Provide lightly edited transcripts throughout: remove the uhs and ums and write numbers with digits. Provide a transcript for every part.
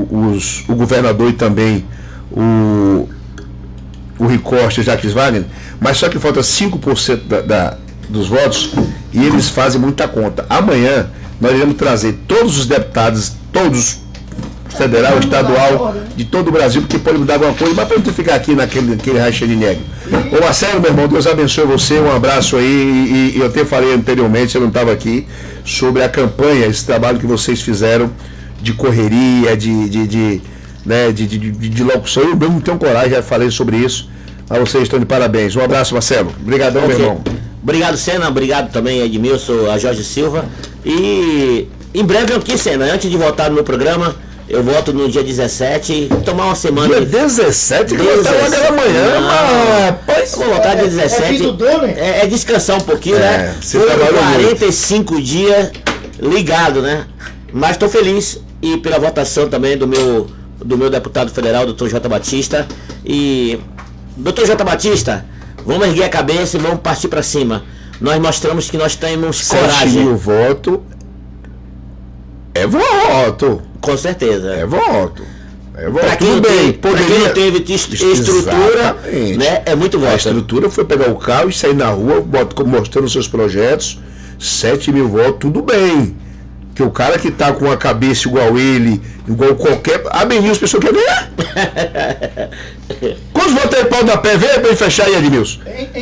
o governador e também o Ricosta, Jacques Wagner, mas só que falta 5% dos votos e eles fazem muita conta. Amanhã nós iremos trazer todos os deputados, todos, federal, estadual, de todo o Brasil, porque pode mudar alguma coisa, mas para não ficar aqui naquele racha de negro. Ô Marcelo, meu irmão, Deus abençoe você, um abraço aí, e eu até falei anteriormente, você não estava aqui, sobre a campanha, esse trabalho que vocês fizeram de correria, de locução. Eu mesmo não tenho coragem, já falei sobre isso, mas vocês estão de parabéns. Um abraço, Marcelo. Obrigadão, meu irmão. Obrigado, Sena, obrigado também, Edmilson, a Jorge Silva, e em breve aqui, Sena, antes de voltar no meu programa, eu volto no dia 17, tomar uma semana. Dia 17? Que vai estar logo da manhã, rapaz. Vou voltar dia 17. É descansar um pouquinho, né? Foram 45 dias ligado, né? Mas estou feliz e pela votação também do meu deputado federal, Dr. J. Batista. E, Dr. J. Batista, vamos erguer a cabeça e vamos partir para cima. Nós mostramos que nós temos coragem. 7 mil votos é voto. Com certeza. É voto. Para quem não teve estrutura, né, é muito voto. A estrutura foi pegar o carro e sair na rua, mostrando seus projetos. 7 mil votos, tudo bem. Que o cara que tá com a cabeça igual ele, igual qualquer. A Benilson, pessoa quer ganhar. Quantos votos aí, pau da pé? Vem pra fechar aí, Edmilson.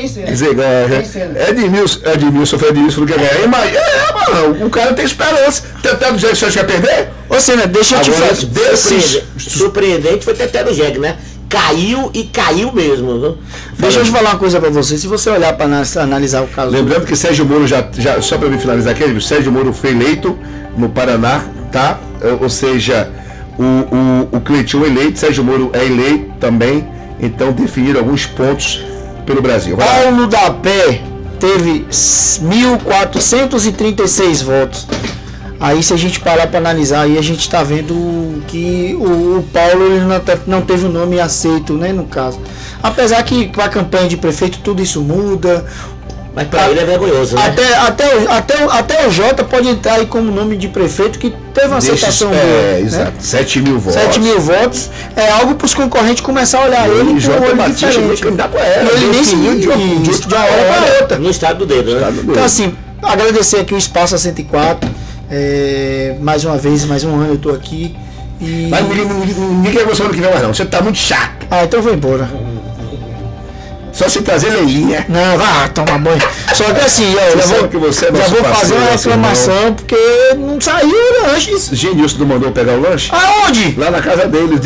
Edmilson falou que ia ganhar. Mano, o cara tem esperança. Teté do Jegue, você acha que vai perder? Ô, Senna, deixa eu te falar. Surpreendente foi Teté do Jegue, né? Caiu e caiu mesmo. Viu? Deixa eu te falar uma coisa pra você. Se você olhar para analisar o caso. Lembrando que Sérgio Moro já só para me finalizar aqui, Sérgio Moro foi eleito no Paraná, tá? Ou seja, o Cleiton eleito, Sérgio Moro é eleito também, então definiram alguns pontos pelo Brasil. Paulo da Pé teve 1.436 votos. Aí se a gente parar para analisar, aí a gente está vendo que o Paulo ele não teve o nome aceito, né, no caso. Apesar que para a campanha de prefeito tudo isso muda. Mas para ele é vergonhoso, né? Até o Jota pode entrar aí como nome de prefeito que teve uma aceitação boa. Exato. 7 mil votos. 7 mil votos é algo para os concorrentes começar a olhar ele com um olho diferente. Ele nem se de uma hora para outra. No estado do dedo, né? Então assim, agradecer aqui o Espaço a 104. Mais uma vez, mais um ano eu tô aqui. E... Mas ninguém quer você ano que vem mais não. Você tá muito chato. Então eu vou embora. Só se trazer leiinha. Não, vá tomar banho. Só que assim, já vou fazer uma reclamação porque não saiu o lanche. Genilson não mandou pegar o lanche? Aonde? Lá na casa dele.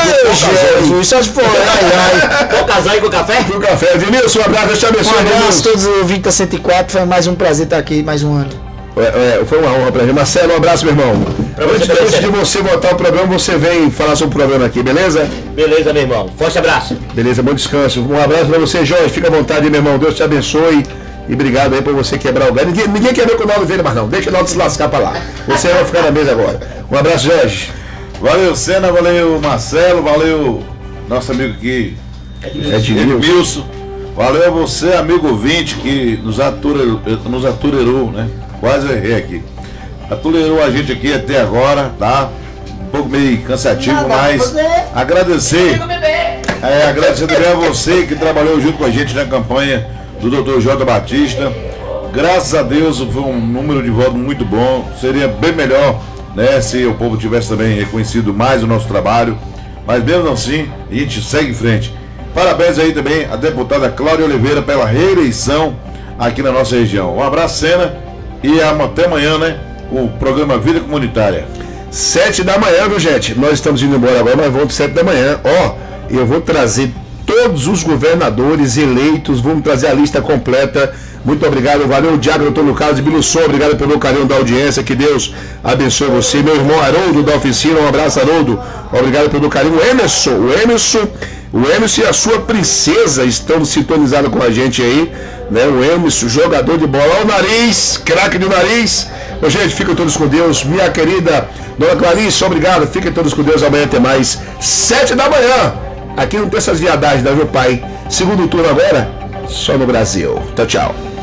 Jesus, só se for. Com casal e com café? Com café. Genilson, um abraço, Deus te abençoe. Um abraço a todos os ouvintes da 104. Foi mais um prazer estar aqui, mais um ano. Foi uma honra pra gente. Marcelo, um abraço, meu irmão. Antes de você botar o programa, você vem falar sobre o programa aqui, beleza? Beleza, meu irmão. Forte abraço. Beleza, bom descanso. Um abraço pra você, Jorge. Fica à vontade, meu irmão. Deus te abençoe. E obrigado aí por você quebrar o galho. Ninguém quer ver com o Naldo Vieira, mas não. Deixa o Naldo se lascar pra lá. Você vai ficar na mesa agora. Um abraço, Jorge. Valeu, Sena. Valeu, Marcelo. Valeu, nosso amigo aqui, Edmilson. Valeu a você, amigo ouvinte, que nos atulerou, né? Quase errei aqui. Atulerou a gente aqui até agora, tá? Um pouco meio cansativo, mas agradecer. Agradecer também a você que trabalhou junto com a gente na campanha do Dr. J. Batista. Graças a Deus foi um número de votos muito bom. Seria bem melhor, né, se o povo tivesse também reconhecido mais o nosso trabalho. Mas mesmo assim, a gente segue em frente. Parabéns aí também à deputada Cláudia Oliveira pela reeleição aqui na nossa região. Um abraço, Sena. E até amanhã, né? O programa Vida Comunitária. 7 da manhã, viu, gente? Nós estamos indo embora agora, mas vamos 7 da manhã. Eu vou trazer todos os governadores eleitos, vamos trazer a lista completa. Muito obrigado, valeu, Diago, doutor Lucas de Bilussou, obrigado pelo carinho da audiência, que Deus abençoe você. Meu irmão Haroldo da oficina, um abraço, Haroldo. Obrigado pelo carinho. O Emerson e a sua princesa estão sintonizados com a gente aí, né? O Emerson, jogador de bola, o nariz, craque do nariz. Ô, gente, fiquem todos com Deus. Minha querida Dona Clarice, obrigado. Fiquem todos com Deus. Amanhã tem mais 7 da manhã. Aqui não tem essas viadagens, né, meu pai? Segundo turno agora, só no Brasil. Tchau, tchau.